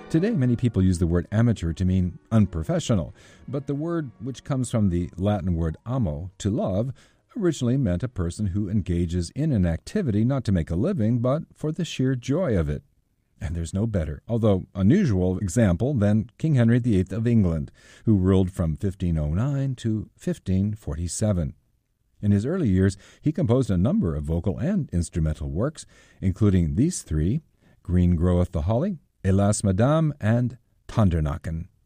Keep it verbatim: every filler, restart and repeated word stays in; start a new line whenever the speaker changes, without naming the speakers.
Today, many people use the word amateur to mean unprofessional, but the word, which comes from the Latin word amo, to love, originally meant a person who engages in an activity not to make a living, but for the sheer joy of it. And there's no better, although unusual, example than King Henry the Eighth of England, who ruled from fifteen oh nine to fifteen forty-seven. In his early years, he composed a number of vocal and instrumental works, including these three, Green Groweth the Holly, Hélas Madame, and Tandernacken.